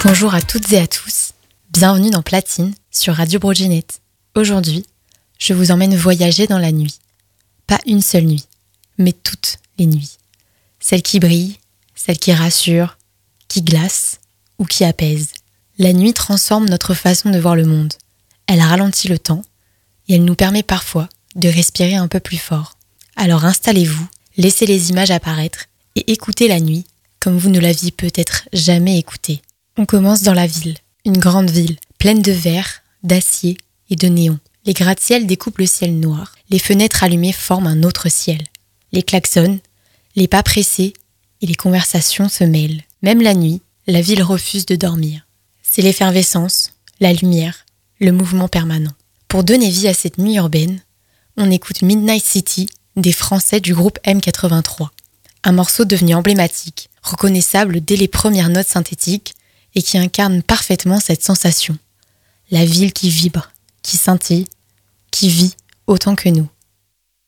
Bonjour à toutes et à tous, bienvenue dans Platine sur Radio Broginette. Aujourd'hui, je vous emmène voyager dans la nuit. Pas une seule nuit, mais toutes les nuits. Celles qui brillent, celles qui rassurent, qui glacent ou qui apaisent. La nuit transforme notre façon de voir le monde. Elle ralentit le temps et elle nous permet parfois de respirer un peu plus fort. Alors installez-vous, laissez les images apparaître et écoutez la nuit comme vous ne l'aviez peut-être jamais écoutée. On commence dans la ville, une grande ville, pleine de verre, d'acier et de néon. Les gratte-ciel découpent le ciel noir. Les fenêtres allumées forment un autre ciel. Les klaxons, les pas pressés et les conversations se mêlent. Même la nuit, la ville refuse de dormir. C'est l'effervescence, la lumière, le mouvement permanent. Pour donner vie à cette nuit urbaine, on écoute Midnight City des Français du groupe M83. Un morceau devenu emblématique, reconnaissable dès les premières notes synthétiques et qui incarne parfaitement cette sensation. La ville qui vibre, qui scintille, qui vit autant que nous.